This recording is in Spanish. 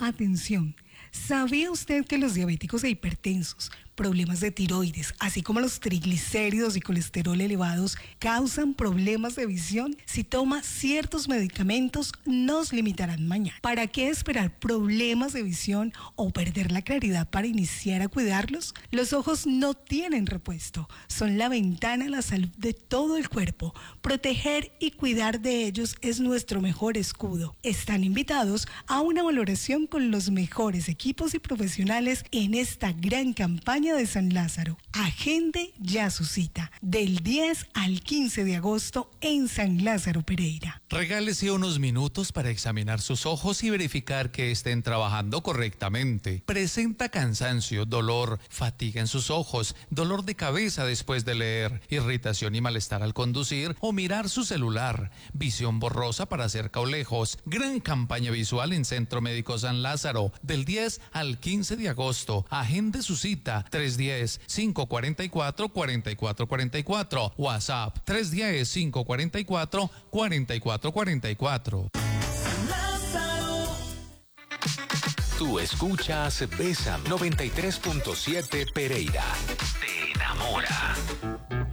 Atención, ¿sabía usted que los diabéticos e hipertensos, problemas de tiroides, así como los triglicéridos y colesterol elevados causan problemas de visión? Si toma ciertos medicamentos, nos limitarán mañana. ¿Para qué esperar problemas de visión o perder la claridad para iniciar a cuidarlos? Los ojos no tienen repuesto, son la ventana a la salud de todo el cuerpo. Proteger y cuidar de ellos es nuestro mejor escudo. Están invitados a una valoración con los mejores equipos y profesionales en esta gran campaña de San Lázaro. Agende ya su cita del 10 al 15 de agosto en San Lázaro Pereira. Regálese unos minutos para examinar sus ojos y verificar que estén trabajando correctamente. Presenta cansancio, dolor, fatiga en sus ojos, dolor de cabeza después de leer, irritación y malestar al conducir o mirar su celular, visión borrosa para cerca o lejos. Gran campaña visual en Centro Médico San Lázaro del 10 al 15 de agosto. Agende su cita 310-544-4444. WhatsApp 310-544-4444. Tú escuchas Bésame 93.7 Pereira. Te enamora.